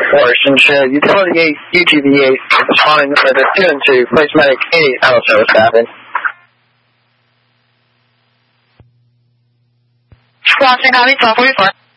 Force ensure Utility 8, UTV 8, responding to the 2 and 2, place medic 8, out of service happen. Crossing County 1244.